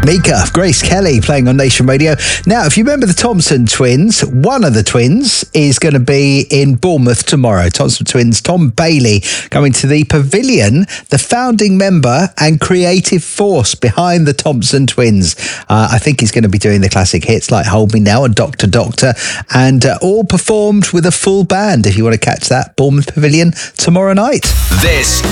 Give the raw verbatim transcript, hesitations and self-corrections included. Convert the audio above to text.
Mika, Grace Kelly playing on Nation Radio. Now, if you remember the Thompson twins, one of the twins is going to be in Bournemouth tomorrow. Thompson twins, Tom Bailey, coming to the Pavilion, the founding member and creative force behind the Thompson twins. Uh, I think he's going to be doing the classic hits like Hold Me Now and Doctor Doctor, and uh, all performed with a full band. If you want to catch that, Bournemouth Pavilion tomorrow night. This